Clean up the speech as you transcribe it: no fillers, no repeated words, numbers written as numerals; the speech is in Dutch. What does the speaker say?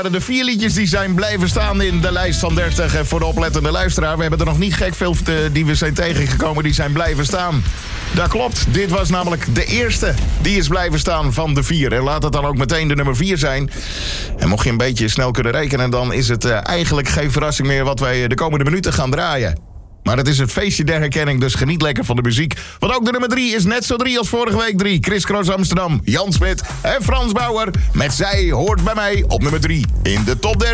De 4 liedjes die zijn blijven staan in de lijst van 30 voor de oplettende luisteraar. We hebben er nog niet gek veel die we zijn tegengekomen die zijn blijven staan. Dat klopt, dit was namelijk de eerste die is blijven staan van de 4. En laat het dan ook meteen de nummer 4 zijn. En mocht je een beetje snel kunnen rekenen, dan is het eigenlijk geen verrassing meer wat wij de komende minuten gaan draaien. Maar het is het feestje der herkenning, dus geniet lekker van de muziek. Want ook de nummer 3 is net zo 3 als vorige week 3. Chris Cross Amsterdam, Jan Smit en Frans Bauer met Zij hoort bij mij op nummer 3 in de top 30.